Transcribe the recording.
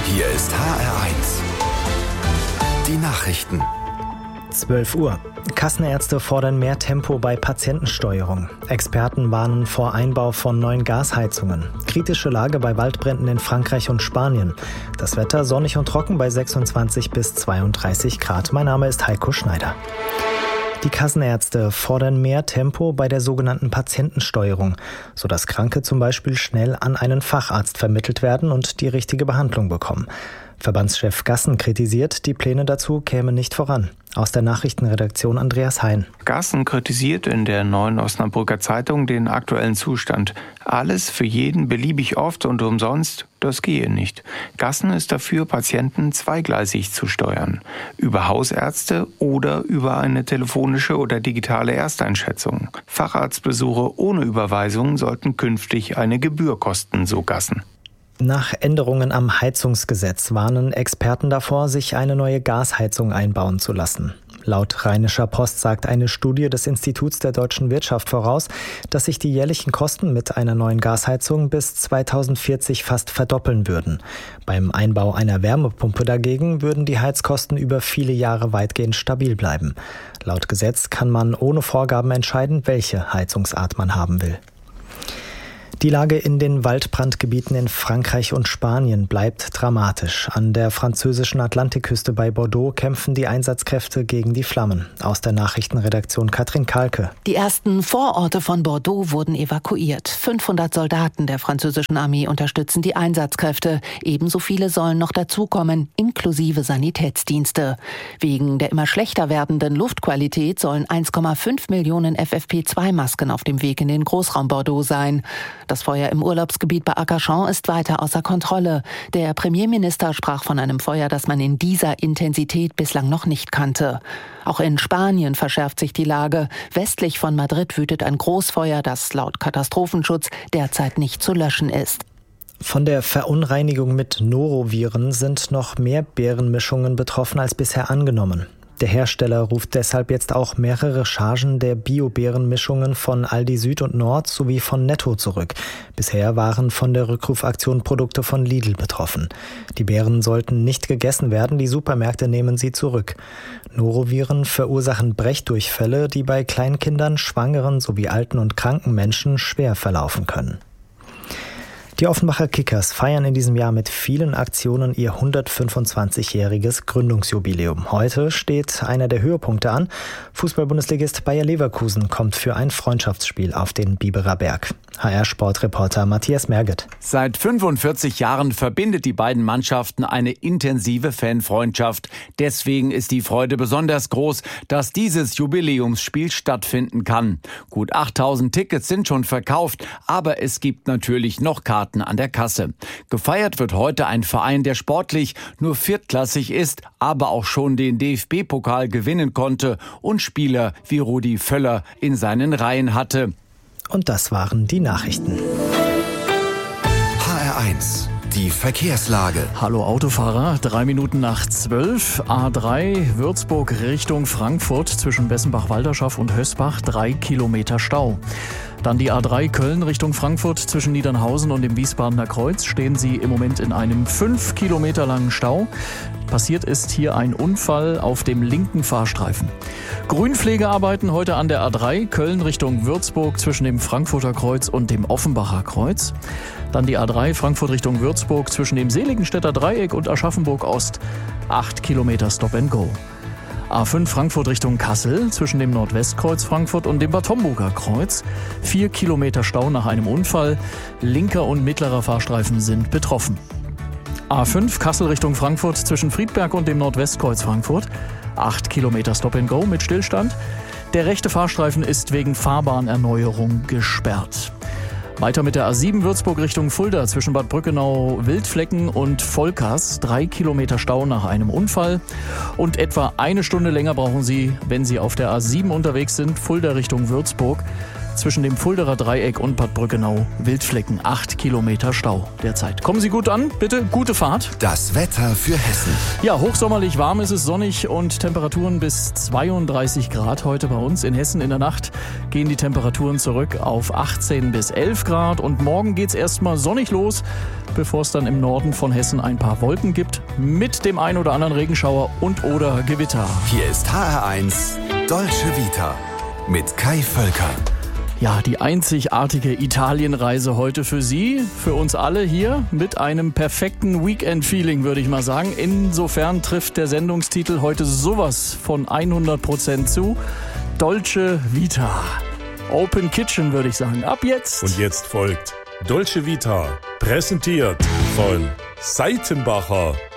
Hier ist HR1. Die Nachrichten. 12 Uhr. Kassenärzte fordern mehr Tempo bei Patientensteuerung. Experten warnen vor Einbau von neuen Gasheizungen. Kritische Lage bei Waldbränden in Frankreich und Spanien. Das Wetter sonnig und trocken bei 26 bis 32 Grad. Mein Name ist Heiko Schneider. Die Kassenärzte fordern mehr Tempo bei der sogenannten Patientensteuerung, sodass Kranke zum Beispiel schnell an einen Facharzt vermittelt werden und die richtige Behandlung bekommen. Verbandschef Gassen kritisiert, die Pläne dazu kämen nicht voran. Aus der Nachrichtenredaktion Andreas Hein. Gassen kritisiert in der Neuen Osnabrücker Zeitung den aktuellen Zustand. Alles für jeden beliebig oft und umsonst, das gehe nicht. Gassen ist dafür, Patienten zweigleisig zu steuern. Über Hausärzte oder über eine telefonische oder digitale Ersteinschätzung. Facharztbesuche ohne Überweisung sollten künftig eine Gebühr kosten, so Gassen. Nach Änderungen am Heizungsgesetz warnen Experten davor, sich eine neue Gasheizung einbauen zu lassen. Laut Rheinischer Post sagt eine Studie des Instituts der deutschen Wirtschaft voraus, dass sich die jährlichen Kosten mit einer neuen Gasheizung bis 2040 fast verdoppeln würden. Beim Einbau einer Wärmepumpe dagegen würden die Heizkosten über viele Jahre weitgehend stabil bleiben. Laut Gesetz kann man ohne Vorgaben entscheiden, welche Heizungsart man haben will. Die Lage in den Waldbrandgebieten in Frankreich und Spanien bleibt dramatisch. An der französischen Atlantikküste bei Bordeaux kämpfen die Einsatzkräfte gegen die Flammen. Aus der Nachrichtenredaktion Katrin Kalke. Die ersten Vororte von Bordeaux wurden evakuiert. 500 Soldaten der französischen Armee unterstützen die Einsatzkräfte. Ebenso viele sollen noch dazukommen, inklusive Sanitätsdienste. Wegen der immer schlechter werdenden Luftqualität sollen 1,5 Millionen FFP2-Masken auf dem Weg in den Großraum Bordeaux sein. Das Feuer im Urlaubsgebiet bei Arcachon ist weiter außer Kontrolle. Der Premierminister sprach von einem Feuer, das man in dieser Intensität bislang noch nicht kannte. Auch in Spanien verschärft sich die Lage. Westlich von Madrid wütet ein Großfeuer, das laut Katastrophenschutz derzeit nicht zu löschen ist. Von der Verunreinigung mit Noroviren sind noch mehr Beerenmischungen betroffen als bisher angenommen. Der Hersteller ruft deshalb jetzt auch mehrere Chargen der Bio-Beerenmischungen von Aldi Süd und Nord sowie von Netto zurück. Bisher waren von der Rückrufaktion Produkte von Lidl betroffen. Die Beeren sollten nicht gegessen werden, die Supermärkte nehmen sie zurück. Noroviren verursachen Brechdurchfälle, die bei Kleinkindern, Schwangeren sowie alten und kranken Menschen schwer verlaufen können. Die Offenbacher Kickers feiern in diesem Jahr mit vielen Aktionen ihr 125-jähriges Gründungsjubiläum. Heute steht einer der Höhepunkte an. Fußball-Bundesligist Bayer Leverkusen kommt für ein Freundschaftsspiel auf den Biberer Berg. HR-Sportreporter Matthias Merget. Seit 45 Jahren verbindet die beiden Mannschaften eine intensive Fanfreundschaft. Deswegen ist die Freude besonders groß, dass dieses Jubiläumsspiel stattfinden kann. Gut 8000 Tickets sind schon verkauft, aber es gibt natürlich noch Karten an der Kasse. Gefeiert wird heute ein Verein, der sportlich nur viertklassig ist, aber auch schon den DFB-Pokal gewinnen konnte und Spieler wie Rudi Völler in seinen Reihen hatte. Und das waren die Nachrichten. HR1, die Verkehrslage. Hallo Autofahrer, 3 Minuten nach 12, A3 Würzburg Richtung Frankfurt zwischen Bessenbach-Walderschaff und Hösbach 3 Kilometer Stau. Dann die A3 Köln Richtung Frankfurt zwischen Niedernhausen und dem Wiesbadener Kreuz stehen Sie im Moment in einem 5 Kilometer langen Stau. Passiert ist hier ein Unfall auf dem linken Fahrstreifen. Grünpflegearbeiten heute an der A3 Köln Richtung Würzburg zwischen dem Frankfurter Kreuz und dem Offenbacher Kreuz. Dann die A3 Frankfurt Richtung Würzburg zwischen dem Seligenstädter Dreieck und Aschaffenburg Ost. 8 Kilometer Stop and Go. A5 Frankfurt Richtung Kassel zwischen dem Nordwestkreuz Frankfurt und dem Bad Homburger Kreuz. 4 Kilometer Stau nach einem Unfall. Linker und mittlerer Fahrstreifen sind betroffen. A5 Kassel Richtung Frankfurt zwischen Friedberg und dem Nordwestkreuz Frankfurt. 8 Kilometer Stop and Go mit Stillstand. Der rechte Fahrstreifen ist wegen Fahrbahnerneuerung gesperrt. Weiter mit der A7 Würzburg Richtung Fulda zwischen Bad Brückenau, Wildflecken und Volkers. 3 Kilometer Stau nach einem Unfall. Und etwa eine Stunde länger brauchen Sie, wenn Sie auf der A7 unterwegs sind, Fulda Richtung Würzburg. Zwischen dem Fulderer Dreieck und Bad Brückenau Wildflecken, 8 Kilometer Stau derzeit. Kommen Sie gut an, bitte, gute Fahrt. Das Wetter für Hessen. Ja, hochsommerlich warm ist es, sonnig und Temperaturen bis 32 Grad heute bei uns. In Hessen in der Nacht gehen die Temperaturen zurück auf 18 bis 11 Grad und morgen geht's erstmal sonnig los, bevor es dann im Norden von Hessen ein paar Wolken gibt, mit dem ein oder anderen Regenschauer und oder Gewitter. Hier ist HR1 Dolce Vita mit Kai Völker. Ja, die einzigartige Italienreise heute für Sie, für uns alle hier mit einem perfekten Weekend-Feeling, würde ich mal sagen. Insofern trifft der Sendungstitel heute sowas von 100% zu. Dolce Vita. Open Kitchen, würde ich sagen. Ab jetzt. Und jetzt folgt Dolce Vita, präsentiert von Seitenbacher.